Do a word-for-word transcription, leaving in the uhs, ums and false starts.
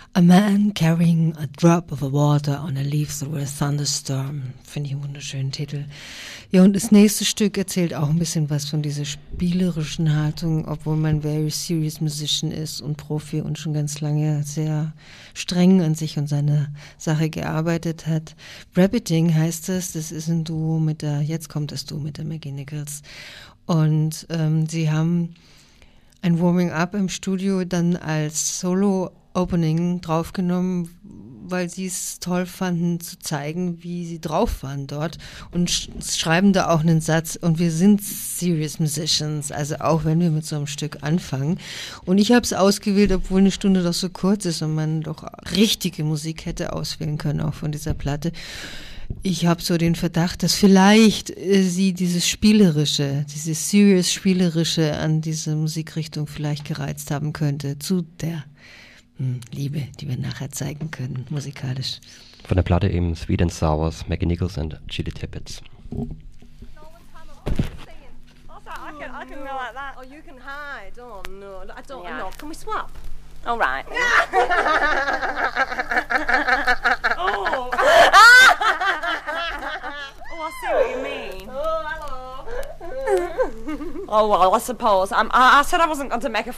A man carrying a drop of water on a leaf through a thunderstorm. Finde ich einen wunderschönen Titel. Ja, und das nächste Stück erzählt auch ein bisschen was von dieser spielerischen Haltung, obwohl man very serious musician ist und Profi und schon ganz lange sehr streng an sich und seine Sache gearbeitet hat. Rabbiting heißt es, das ist ein Duo mit der, jetzt kommt das Duo mit der Maggie Nichols. Und ähm, sie haben ein Warming-up im Studio dann als Solo-Opening draufgenommen, weil sie es toll fanden zu zeigen, wie sie drauf waren dort und sch- schreiben da auch einen Satz, und wir sind serious musicians, also auch wenn wir mit so einem Stück anfangen. Und ich habe es ausgewählt, obwohl eine Stunde doch so kurz ist und man doch richtige Musik hätte auswählen können, auch von dieser Platte. Ich habe so den Verdacht, dass vielleicht äh, sie dieses Spielerische, dieses serious Spielerische an diese Musikrichtung vielleicht gereizt haben könnte, zu der hm, Liebe, die wir nachher zeigen können, musikalisch. Von der Platte eben Sweet and Sours, Maggie Nichols and Chili Tippets. I can, I can go like that. Oh, you can hide. Oh no, I don't Yeah. know. Can we swap? All right. Oh. Oh, I see what you mean. Oh, hello. Oh, well, I suppose. Um, I, I said I wasn't going to make a